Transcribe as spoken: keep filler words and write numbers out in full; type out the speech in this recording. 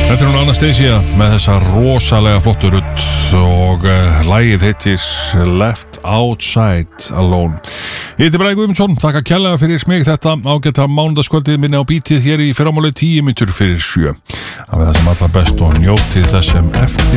Þetta er hún Anastasia með þessa rosalega flottu rudd og uh, lagið heitir Left Outside Alone. Ég heiti Bragi Guðmundsson, þakka kærlega fyrir smig þetta ágæta mánudagskvöldið minni á bítið hér í fyrramáli tíu mínútur fyrir sjö. Það er það sem allra best og njótið þess sem eftir